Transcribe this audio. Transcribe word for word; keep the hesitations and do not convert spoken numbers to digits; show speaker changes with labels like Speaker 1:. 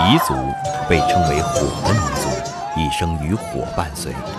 Speaker 1: 彝族被称为火的民族，一生与火伴随。